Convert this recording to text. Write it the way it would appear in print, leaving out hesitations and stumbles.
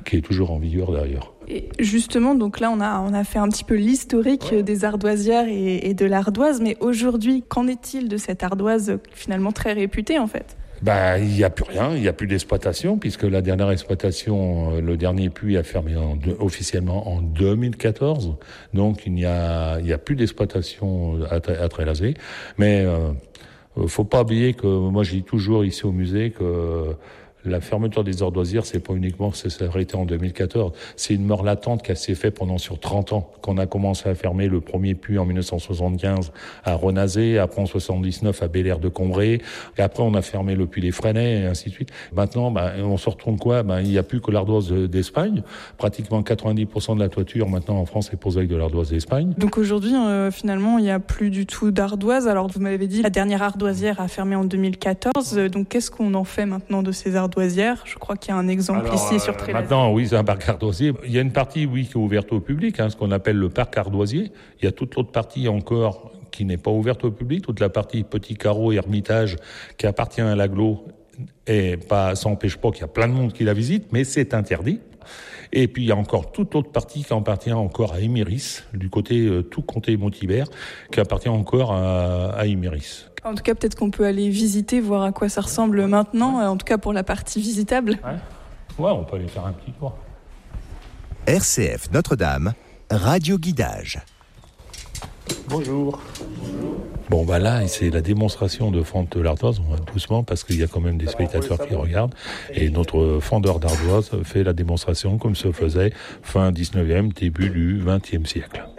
qui est toujours en vigueur d'ailleurs. Et justement, donc là, on a fait un petit peu l'historique des ardoisières et de l'ardoise, mais aujourd'hui, qu'en est-il de cette ardoise finalement très réputée en fait ? Il n'y a plus rien, il n'y a plus d'exploitation, puisque la dernière exploitation, le dernier puits a fermé officiellement en 2014. Donc il n'y a plus d'exploitation à Trélazé. Mais faut pas oublier que moi je dis toujours ici au musée que la fermeture des ardoisières, c'est pas uniquement que ça s'est arrêté en 2014. C'est une mort latente qui s'est faite pendant sur 30 ans. Qu'on a commencé à fermer le premier puits en 1975 à Renazé, après en 79 à Bel-Air de Combray, et après on a fermé le puits des Fresnais, et ainsi de suite. Maintenant, on se retourne quoi? Il n'y a plus que l'ardoise d'Espagne. Pratiquement 90% de la toiture maintenant en France est posée avec de l'ardoise d'Espagne. Donc aujourd'hui, finalement, il n'y a plus du tout d'ardoise. Alors vous m'avez dit, la dernière ardoisière a fermé en 2014. Donc qu'est-ce qu'on en fait maintenant de ces ardoisières? Je crois qu'il y a un exemple ici sur Trélazé. Maintenant, oui, c'est un parc ardoisier. Il y a une partie, oui, qui est ouverte au public, ce qu'on appelle le parc ardoisier. Il y a toute l'autre partie encore qui n'est pas ouverte au public, toute la partie Petit Carreau, Ermitage, qui appartient à l'agglo. Et ça n'empêche pas qu'il y a plein de monde qui la visite, mais c'est interdit. Et puis il y a encore toute l'autre partie qui appartient encore à Émiris, du côté tout comté Montibert, qui appartient encore à Émiris. En tout cas, peut-être qu'on peut aller visiter, voir à quoi ça ressemble maintenant, en tout cas pour la partie visitable. Ouais, on peut aller faire un petit tour. RCF Notre-Dame, radio guidage. Bonjour. Bon, là, c'est la démonstration de fente de l'ardoise. On va doucement parce qu'il y a quand même des spectateurs qui regardent. Et notre fendeur d'ardoise fait la démonstration comme se faisait fin 19e, début du 20e siècle.